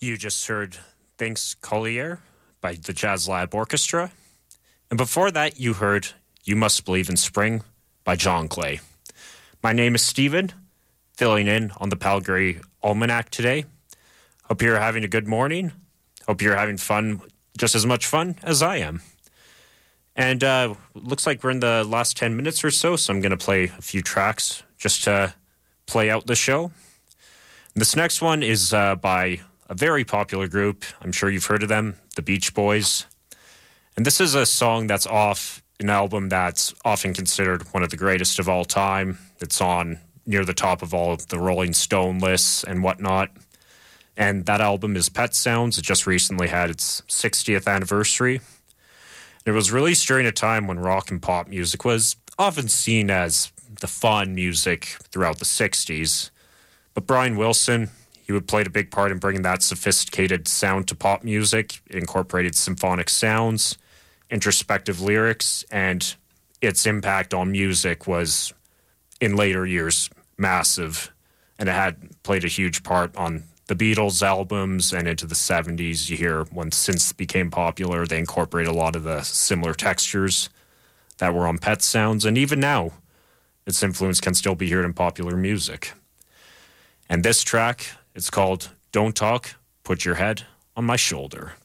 You just heard Thanks Collier by the Jazz Lab Orchestra. And before that, you heard You Must Believe in Spring by John Clay. My name is Steven, filling in on the Palgary Almanac today. Hope you're having a good morning. Hope you're having fun, just as much fun as I am. And looks like we're in the last 10 minutes or so I'm going to play a few tracks just to play out the show. This next one is by a very popular group. I'm sure you've heard of them, the Beach Boys. And this is a song that's off an album that's often considered one of the greatest of all time. It's on near the top of all of the Rolling Stone lists and whatnot. And that album is Pet Sounds. It just recently had its 60th anniversary. It was released during a time when rock and pop music was often seen as the fun music throughout the 60s. But Brian Wilson, he would played a big part in bringing that sophisticated sound to pop music. It incorporated symphonic sounds, introspective lyrics, and its impact on music was, in later years, massive. And it had played a huge part on the Beatles albums and into the 70s. You hear when synths became popular, they incorporated a lot of the similar textures that were on Pet Sounds. And even now, its influence can still be heard in popular music. And this track, it's called Don't Talk, Put Your Head on My Shoulder.